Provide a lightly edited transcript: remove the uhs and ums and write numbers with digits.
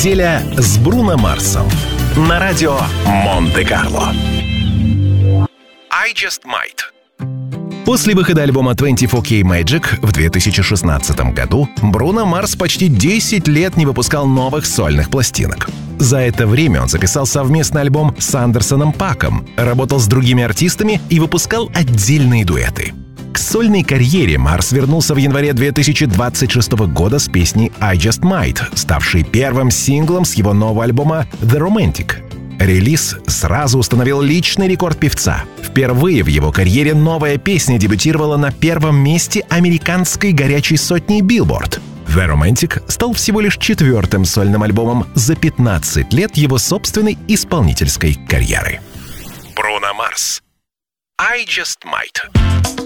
Неделя с Бруно Марсом на радио Монте-Карло. I Just Might. После выхода альбома 24K Magic в 2016 году Бруно Марс почти 10 лет не выпускал новых сольных пластинок. За это время он записал совместный альбом с Андерсоном Паком, работал с другими артистами и выпускал отдельные дуэты. К сольной карьере Марс вернулся в январе 2026 года с песней I Just Might, ставшей первым синглом с его нового альбома The Romantic. Релиз сразу установил личный рекорд певца. Впервые в его карьере новая песня дебютировала на первом месте американской горячей сотни Billboard. The Romantic стал всего лишь 4-м сольным альбомом за 15 лет его собственной исполнительской карьеры. Бруно Марс. I Just Might.